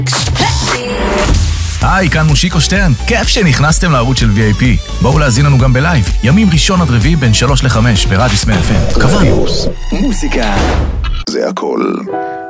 היי, כאן מושיקו שטרן, כיף שנכנסתם לערוץ של VIP. בואו להזין לנו גם בלייב, ימים ראשון עד רביעי בין 3 ל-5 ברדיו סמל FM. קבענו. מוזיקה זה הכל.